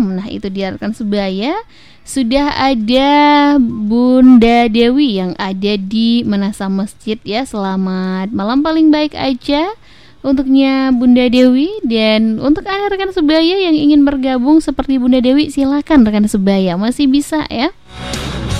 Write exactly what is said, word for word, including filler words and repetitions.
malam. Nah itu dia rekan sebaya, sudah ada Bunda Dewi yang ada di Menasa Masjid ya. Selamat malam paling baik aja untuknya Bunda Dewi. Dan untuk Anda rekan sebaya yang ingin bergabung seperti Bunda Dewi, silakan rekan sebaya, masih bisa ya.